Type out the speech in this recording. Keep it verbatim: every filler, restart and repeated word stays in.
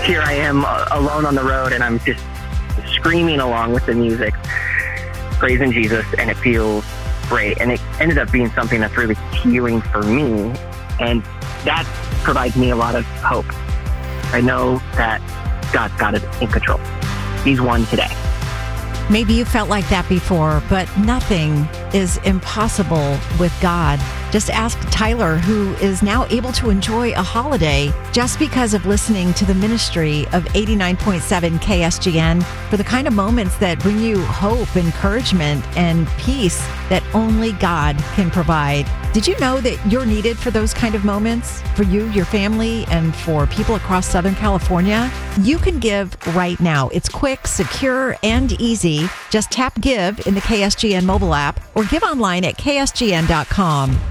here I am uh, alone on the road, and I'm just screaming along with the music, praising Jesus, and it feels great. And it ended up being something that's really healing for me, and that provides me a lot of hope. I know that God's got it in control. He's won today. Maybe you felt like that before, but nothing is impossible with God. Just ask Tyler, who is now able to enjoy a holiday just because of listening to the ministry of eighty-nine point seven K S G N for the kind of moments that bring you hope, encouragement, and peace that only God can provide. Did you know that you're needed for those kind of moments? For you, your family, and for people across Southern California? You can give right now. It's quick, secure, and easy. Just tap Give in the K S G N mobile app or give online at K S G N dot com.